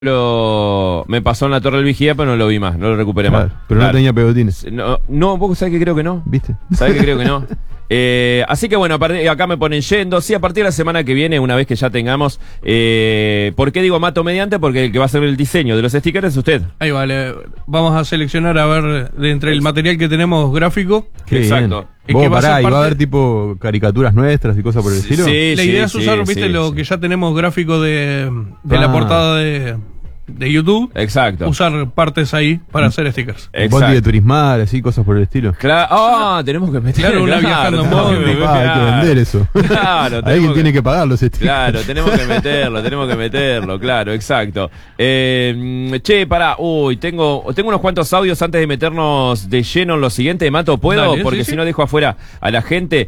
me pasó en la Torre del Vigía, pero no lo vi más, no lo recuperé más. Pero no tenía pegotines. No, vos sabés que creo que no. ¿Viste? Sabés que creo que no. Así que bueno, acá me ponen yendo. Sí, a partir de la semana que viene, una vez que ya tengamos. ¿Por qué digo mato mediante? Porque el que va a hacer el diseño de los stickers es usted. Ahí vale. Vamos a seleccionar a ver de entre el material que tenemos gráfico. Exacto. Vos pará, y va a haber tipo caricaturas nuestras y cosas por el estilo. Sí, la idea es usar, viste, lo que ya tenemos gráfico de la portada de YouTube. Exacto. Usar partes ahí para hacer stickers. Bondi de turismar, así, cosas por el estilo. Claro. Tenemos que meter. Claro, una viajando en bondi. Hay que vender eso. Claro. Alguien tiene que pagar los stickers. Claro, tenemos que meterlo, claro, exacto. Pará, tengo unos cuantos audios antes de meternos de lleno en lo siguiente. Mato, ¿puedo? Dale, porque si no dejo afuera a la gente.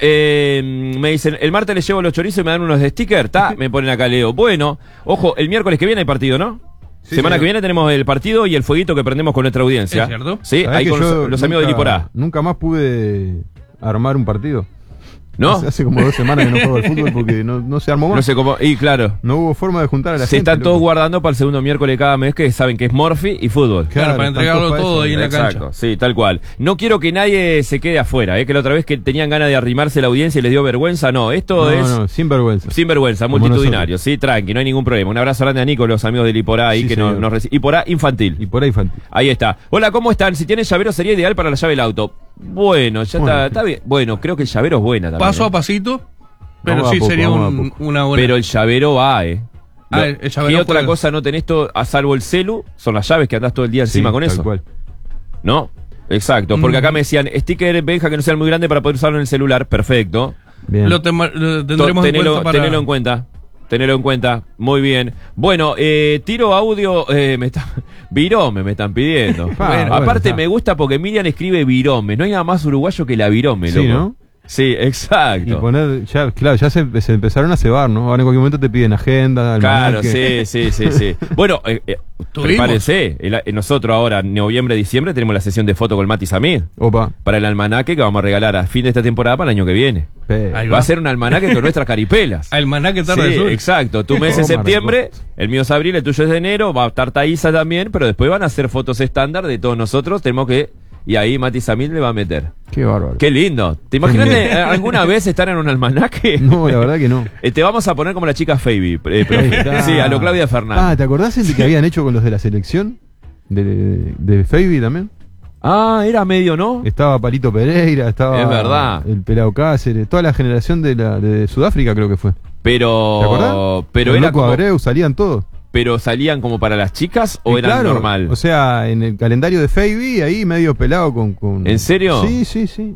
Me dicen, el martes les llevo los chorizos y me dan unos de sticker. Me ponen acá, Leo. Bueno, ojo, el miércoles que viene hay partido, ¿no? Sí, semana sí. que viene tenemos el partido y el fueguito que prendemos con nuestra audiencia. Es cierto. Sí, ahí con los amigos de Liporá. Nunca más pude armar un partido. ¿No? Hace como 2 semanas que no juego al fútbol porque no se armó más. No sé cómo. Y claro. No hubo forma de juntar a la Se gente. están todos guardando para el segundo miércoles de cada mes, que saben que es Morphy y fútbol. Claro, para entregarlo todo ahí en la Exacto, cancha. sí, tal cual. No quiero que nadie se quede afuera, que la otra vez que tenían ganas de arrimarse la audiencia y les dio vergüenza. No, esto es. No, sin vergüenza. Sin vergüenza, Como multitudinario, nosotros. sí, tranqui, no hay ningún problema. Un abrazo grande a Nico, los amigos de Liporá ahí Sí, que señor. nos reciben. Liporá infantil. Y por ahí infantil. Ahí está. Hola, ¿cómo están? Si tienen llavero sería ideal para la llave del auto. Bueno, ya está bien. Bueno, creo que el llavero es buena también. Paso a pasito, pero Vamos sí a poco, sería vamos a poco. una buena. Pero el llavero va, el ¿Qué llavero otra puede- cosa no tenés todo, a salvo el celu? Son las llaves que andás todo el día encima Sí, con tal eso. cual. ¿No? Exacto, porque acá me decían, sticker Benja que no sea muy grande para poder usarlo en el celular. Perfecto. Bien. Lo tendremos en cuenta para... Tenelo en cuenta. Tenelo en cuenta. Muy bien. Bueno, tiro audio. Virome me están pidiendo. Bueno, Aparte está. me gusta porque Miriam escribe virome. No hay nada más uruguayo que la virome, Sí, loco. ¿no? Sí, Y exacto. poner, ya, claro, ya se empezaron a cebar, ¿no? Ahora en cualquier momento te piden agenda, Claro, almanaque. sí. Bueno, Tuvimos. prepárense. Nosotros ahora, en noviembre, diciembre, tenemos la sesión de foto con Mati Samir. Opa. Para el almanaque que vamos a regalar a fin de esta temporada para el año que viene. Ahí Va a ser un almanaque con nuestras caripelas. Almanaque tarde Sí, sur. exacto. Tu mes es Toma, septiembre, el mío es abril, el tuyo es de enero, va a estar Thaisa también, pero después van a hacer fotos estándar de todos nosotros. Tenemos que... Y ahí Mati Samir le va a meter. Qué bárbaro. Qué lindo. ¿Te imaginas bien. alguna vez estar en un almanaque? No, la verdad que no. Te vamos a poner como la chica Fabi. Ahí está. Sí, a lo Claudia Fernández. ¿Te acordás el que habían hecho con los de la selección? De Fabi también. Era medio, ¿no? Estaba Palito Pereira, estaba Es verdad. el Pelao Cáceres, toda la generación de Sudáfrica creo que fue. ¿Te Pero acordás? pero el era Loco como, Abreu, salían todos. pero salían como para las chicas o Y eran claro, normal. O sea, en el calendario de Fabi, ahí medio pelado con... ¿En serio? Sí.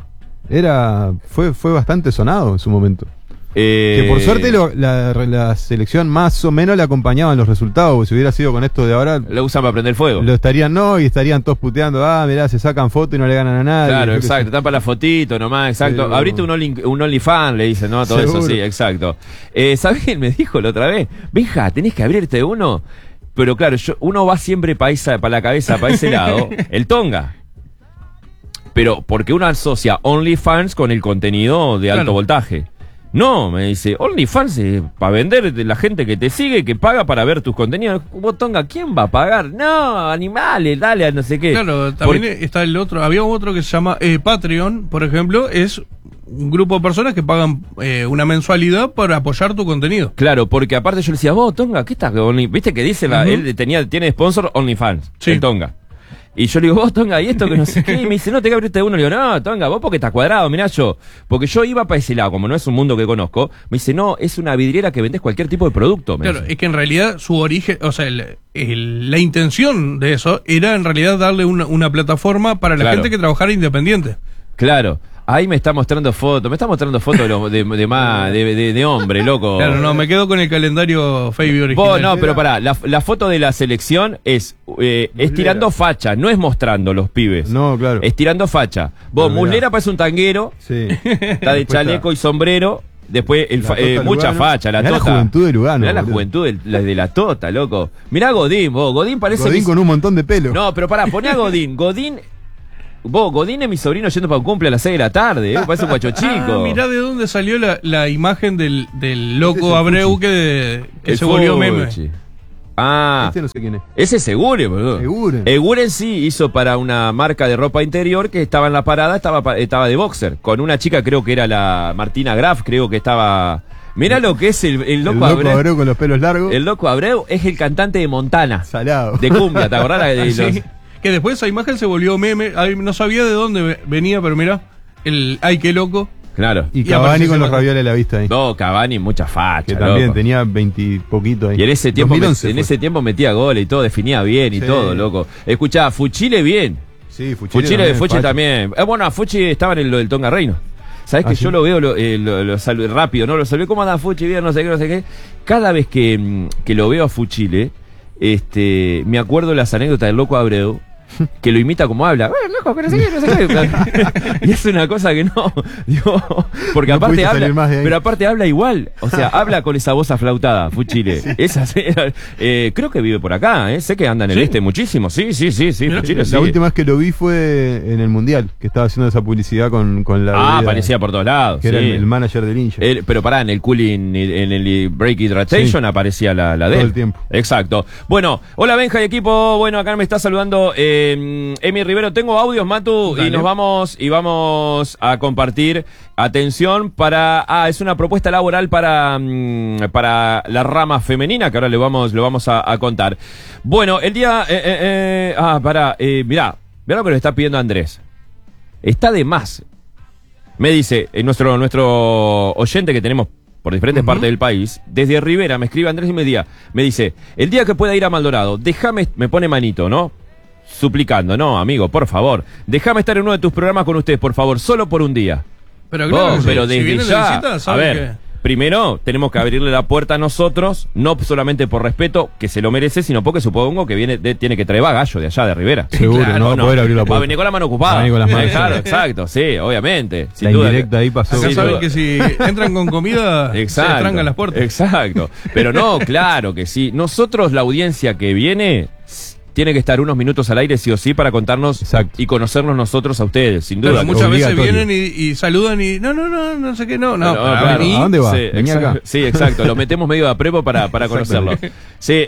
Fue bastante sonado en su momento. Que por suerte la selección más o menos le acompañaban los resultados, porque si hubiera sido con esto de ahora, lo usan para prender fuego. lo estarían y estarían todos puteando, mirá, se sacan fotos y no le ganan a nadie. Claro, yo qué exacto, sé. están para la fotito nomás, exacto. Pero- Abrite un OnlyFans, le dicen, ¿no? Todo Seguro. eso, sí, exacto. ¿Sabés quién me dijo la otra vez? Benja, tenés que abrirte uno. Pero claro, uno va siempre para la cabeza, para ese lado, el Tonga. Pero porque uno asocia OnlyFans con el contenido de alto Claro. voltaje. No, me dice, OnlyFans es para vender de la gente que te sigue, que paga para ver tus contenidos. Vos, Tonga, ¿quién va a pagar? No, animales, dale, a no sé qué. Claro, también está el otro. Había otro que se llama Patreon, por ejemplo, es un grupo de personas que pagan una mensualidad para apoyar tu contenido. Claro, porque aparte yo le decía, vos, Tonga, ¿qué estás? Viste que dice, él tiene sponsor OnlyFans, Sí. el Tonga. Y yo le digo, vos, Tonga, ¿y esto que no sé qué? Y me dice, no, te que abrirte uno. Le digo, no, Tonga, vos porque estás cuadrado, mirá yo. Porque yo iba para ese lado, como no es un mundo que conozco. Me dice, no, es una vidriera que vendés cualquier tipo de producto. Me Claro, dice. es que en realidad su origen, o sea, la intención de eso era en realidad darle una plataforma para la Claro. gente que trabajara independiente. Claro. Ahí me está mostrando fotos, de hombre, loco. Claro, no, me quedo con el calendario Fabi original. Vos, no, pero pará, la foto de la selección es tirando facha, no es mostrando los pibes. No, claro. Es tirando facha. Vos, Pero mirá. Muslera parece un tanguero, Sí. está de Después chaleco y sombrero. Después, mucha Lugano. facha, la Mirá tota. la juventud de Lugano. Mirá la boludo. juventud de la tota, loco. Mirá a Godín, vos. Godín parece... Godín con un montón de pelo. No, pero pará, poné a Godín. Godín es mi sobrino yendo para un cumple a las 6 de la tarde, parece un guacho chico. Mirá de dónde salió la imagen del Este es loco el Abreu Fuchi. que El se volvió meme. Fuchi. Ah, Este no sé quién es. ese es Eguren, boludo. Eguren. Eguren sí hizo para una marca de ropa interior que estaba en la parada, estaba de boxer, con una chica, creo que era la Martina Graf, creo que estaba... Mirá lo que es el Loco Abreu. Abreu con los pelos largos. El Loco Abreu es el cantante de Montana. Salado. De cumbia, ¿te acordás? Sí. Que después esa imagen se volvió meme. Ay, no sabía de dónde venía, pero mira, ay, qué loco. Claro. Y Cavani con los ravioles a la vista ahí. No, Cavani, mucha facha. Que también loco. tenía 20 poquito ahí. Y en ese tiempo, 2011 en ese tiempo metía goles y todo, definía bien y Sí. todo, loco. Escuchá, Fuchile bien. Sí, Fuchi también. Bueno, Fuchi estaba en lo del Tonga Reino. ¿Sabés que ¿sí? yo lo veo lo salvé rápido, ¿no? Lo salvé, ¿cómo anda Fuchi? Bien, no sé qué. Cada vez que lo veo a Fuchile, me acuerdo de las anécdotas del Loco Abreu, que lo imita como habla. Bueno, loco, que no sé qué. Y es una cosa que no, digo, porque No aparte pudiste habla, salir más de ahí. pero aparte habla igual. O sea, habla con esa voz aflautada, Fuchile. Sí. Esa, creo que vive por acá, sé que anda en el este muchísimo. Sí, Fuchile, La última vez que lo vi fue en el Mundial, que estaba haciendo esa publicidad con la bebida, aparecía por todos lados. que era el manager del hincha. Pero pará, en el Cooling, en el Break Hydratation aparecía la de él. Todo el tiempo. Exacto. Bueno, hola Benja y equipo. Bueno, acá me está saludando Emi Rivero. Tengo audios, Matu, Dale. y vamos a compartir. Atención es una propuesta laboral para la rama femenina, que ahora lo vamos a contar. Bueno, el día, mirá lo que le está pidiendo Andrés. Está de más. Me dice, nuestro oyente que tenemos por diferentes partes del país, desde Rivera, me escribe Andrés y me dice, el día que pueda ir a Maldonado, me pone manito, ¿no? Suplicando, no, amigo, por favor, déjame estar en uno de tus programas con ustedes, por favor, solo por un día. Pero claro, pero si desde vienen de ya, visita, a saben ver, primero tenemos que abrirle la puerta a nosotros, no solamente por respeto, que se lo merece, sino porque supongo que tiene que traer bagallo de allá de Rivera. Seguro, Claro, no va a poder abrir la Va a puerta. venir con la mano ocupada. Va a venir con las manos. Claro, exacto, sí, obviamente. Sin La duda indirecta ahí pasó. Acá Sin saben duda. que si entran con comida, se trancan las puertas. Exacto. Pero no, claro que sí. Nosotros, la audiencia que viene, tiene que estar unos minutos al aire sí o sí para contarnos Exacto. y conocernos nosotros a ustedes, sin Pero duda. muchas veces obligatorio. vienen y saludan y no sé qué, no, claro. vení. ¿A dónde va? Sí, Vení acá. sí, exacto. Lo metemos medio a prepo para conocerlo. Sí,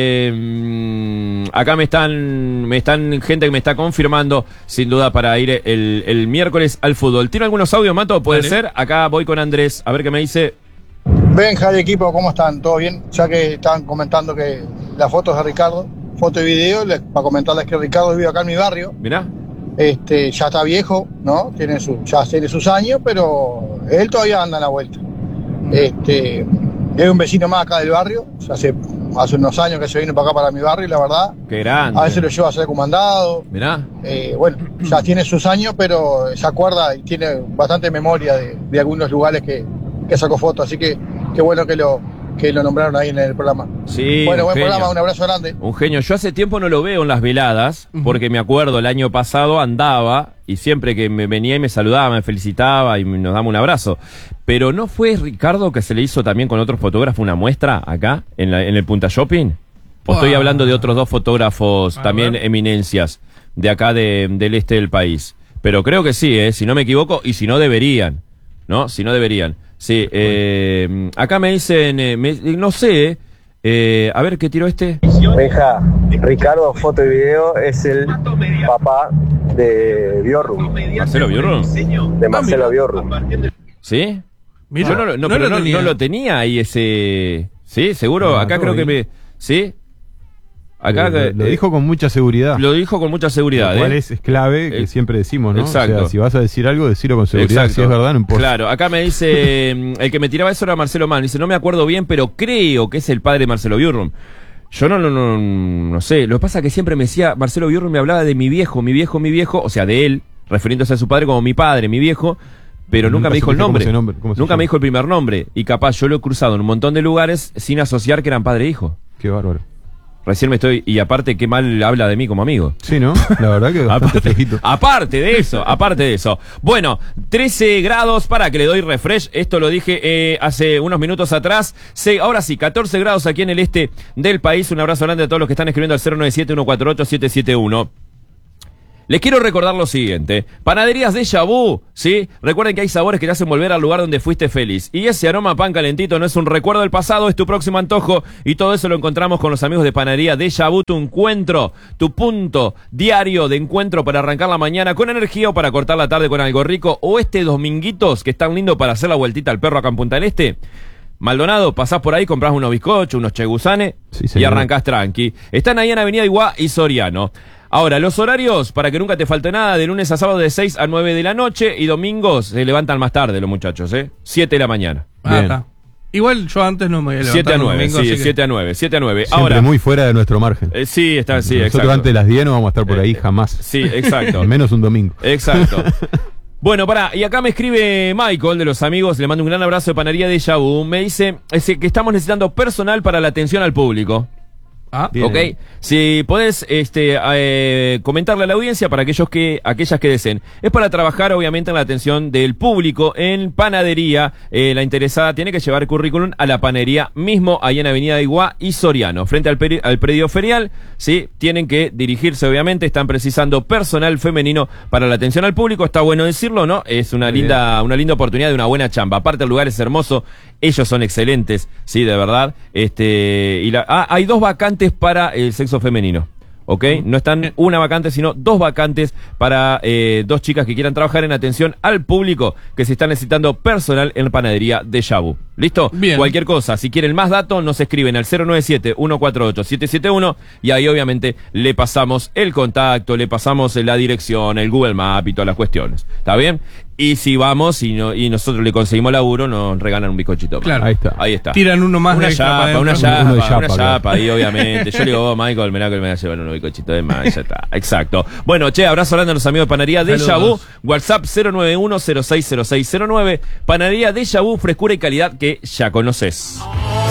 acá me están gente que me está confirmando, sin duda, para ir el miércoles al fútbol. ¿Tiene algunos audios, Mato? ¿Puede Dale. ser? Acá voy con Andrés, a ver qué me dice. Benja y equipo, ¿cómo están? ¿Todo bien? Ya que estaban comentando que las fotos de Ricardo, foto y video, para comentarles que Ricardo vive acá en mi barrio. Mirá. Ya está viejo, ¿no? Ya tiene sus años, pero él todavía anda en la vuelta. Es un vecino más acá del barrio, hace unos años que se vino para acá, para mi barrio, y la verdad, Qué grande. a veces lo lleva a hacer comandado. Mirá. Bueno, ya tiene sus años, pero se acuerda y tiene bastante memoria de algunos lugares que sacó fotos, así que qué bueno que lo nombraron ahí en el programa. Sí, Bueno, un buen genio. programa, un abrazo grande. Un genio. Yo hace tiempo no lo veo en las veladas, porque me acuerdo, el año pasado andaba y siempre que me venía y me saludaba, me felicitaba y nos daba un abrazo. Pero ¿no fue Ricardo que se le hizo también con otro fotógrafo una muestra acá, en el Punta Shopping? ¿O estoy hablando de otros dos fotógrafos, también eminencias, de acá del este del país? Pero creo que sí, si no me equivoco, y si no deberían, ¿no? Si no deberían. Sí, acá me dicen, no sé, a ver, ¿qué tiró este? Benja, Ricardo, foto y video, es el papá de Bjorrum, ¿Marcelo Biorro? de Marcelo Bjorrum. ¿Sí? Mira, Yo pero tenía. no lo tenía ahí ese... ¿Sí? ¿Seguro? No, Acá no creo lo que vi. me... ¿Sí? Acá Lo dijo con mucha seguridad. lo dijo con mucha seguridad, Lo cual es clave, que siempre decimos, ¿no? Exacto. O sea, si vas a decir algo, decirlo con seguridad. Exacto. Si es verdad, no importa. Claro, acá me dice, el que me tiraba eso era Marcelo Mann. Dice, no me acuerdo bien, pero creo que es el padre de Marcelo Bjorrum. Yo no sé. Lo que pasa es que siempre me decía, Marcelo Bjorrum me hablaba de mi viejo, o sea, de él, refiriéndose a su padre como mi padre, mi viejo, pero nunca me dijo el nombre. ¿Cómo se Nunca llama? me dijo el primer nombre. Y capaz yo lo he cruzado en un montón de lugares sin asociar que eran padre e hijo. Qué bárbaro. Recién me estoy... Y aparte, qué mal habla de mí como amigo. Sí, ¿no? La verdad que bastante flojito. Aparte de eso. Bueno, 13 grados, para que le doy refresh. Esto lo dije hace unos minutos atrás. Ahora sí, 14 grados aquí en el este del país. Un abrazo grande a todos los que están escribiendo al 097-148-771. Les quiero recordar lo siguiente. Panaderías Déjà Vu, ¿sí? Recuerden que hay sabores que te hacen volver al lugar donde fuiste feliz. Y ese aroma a pan calentito no es un recuerdo del pasado, es tu próximo antojo. Y todo eso lo encontramos con los amigos de Panadería Déjà Vu, tu encuentro, tu punto diario de encuentro para arrancar la mañana con energía o para cortar la tarde con algo rico. O este dominguitos que es tan lindo para hacer la vueltita al perro acá en Punta del Este. Maldonado, pasás por ahí, comprás unos bizcochos, unos chegusanes y arrancás tranqui. Están ahí en Avenida Iguá y Soriano. Ahora, los horarios, para que nunca te falte nada, de lunes a sábado de 6 a 9 de la noche y domingos se levantan más tarde los muchachos, 7 de la mañana. Está. Igual yo antes no me voy a levantar 7 a 9, domingo, sí, 7 a 9, 7 a 9. Siempre ahora, muy fuera de nuestro margen. Sí, está, sí, Nosotros exacto. antes de las 10 no vamos a estar por ahí jamás. Sí, exacto. Al menos un domingo. Exacto. Bueno, y acá me escribe Michael de los amigos, le mando un gran abrazo de Panadería Déjà Vu. Me dice que estamos necesitando personal para la atención al público. Bien. Ok, si podés comentarle a la audiencia para aquellas que deseen. Es para trabajar obviamente en la atención del público en panadería. La interesada tiene que llevar currículum a la panadería mismo, ahí en Avenida Iguá y Soriano, frente al predio ferial. Sí, tienen que dirigirse obviamente, están precisando personal femenino para la atención al público. Está bueno decirlo, ¿no? Es una linda oportunidad de una buena chamba. Aparte el lugar es hermoso, ellos son excelentes, sí, de verdad. Hay 2 vacantes para el sexo femenino, ¿ok? No están una vacante, sino 2 vacantes para 2 chicas que quieran trabajar en atención al público, que se están necesitando personal en Panadería Déjà Vu. ¿Listo? Bien. Cualquier cosa, si quieren más datos, nos escriben al 097-148-771 y ahí obviamente le pasamos el contacto, le pasamos la dirección, el Google Map y todas las cuestiones. ¿Está bien? Y si vamos y nosotros le conseguimos laburo, nos regalan un bizcochito. Claro. Ahí está. Tiran uno más Una de extra para chapa, adentro. una chapa, ahí obviamente. Yo le digo, vos, Michael, mirá que me voy a llevar unos bizcochitos de más, ya está. Exacto. Bueno, abrazo grande a los amigos de Panadería Déjà Vu. WhatsApp 091-060609. Panadería Déjà Vu, frescura y calidad que ya conoces.